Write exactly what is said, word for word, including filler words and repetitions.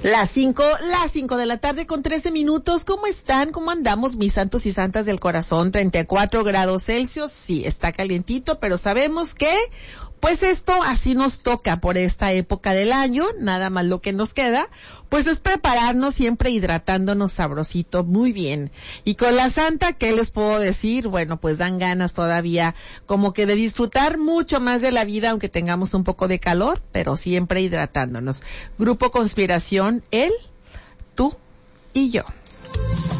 Las cinco, las cinco de la tarde con trece minutos. ¿Cómo están? ¿Cómo andamos, mis santos y santas del corazón? treinta y cuatro grados Celsius. Sí, está calientito, pero sabemos que, pues esto así nos toca por esta época del año. Nada más lo que nos queda, pues es prepararnos siempre hidratándonos sabrosito, muy bien. Y con la Santa, ¿qué les puedo decir? Bueno, pues dan ganas todavía como que de disfrutar mucho más de la vida, aunque tengamos un poco de calor, pero siempre hidratándonos. Grupo Conspiración, él, tú y yo.